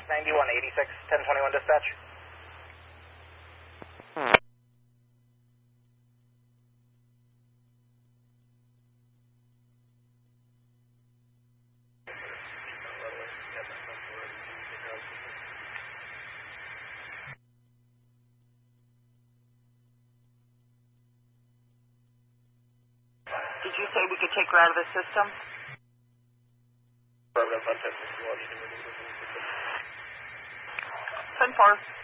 9186, 1021 dispatch. Did you say we could take her out of the system? Program 510 10-4.